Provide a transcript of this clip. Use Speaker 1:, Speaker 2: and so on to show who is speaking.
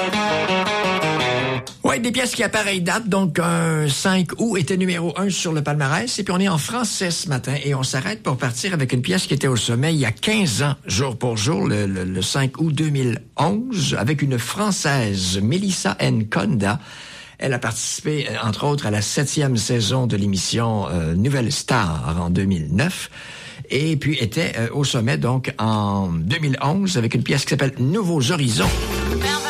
Speaker 1: Oui, des pièces qui à pareille date, donc 5 août était numéro 1 sur le palmarès. Et puis on est en français ce matin et on s'arrête pour partir avec une pièce qui était au sommet il y a 15 ans, jour pour jour, le 5 août 2011, avec une Française, Melissa Nkonda. Elle a participé, entre autres, à la 7e saison de l'émission Nouvelle Star en 2009. Et puis était au sommet, donc, en 2011, avec une pièce qui s'appelle Nouveaux Horizons.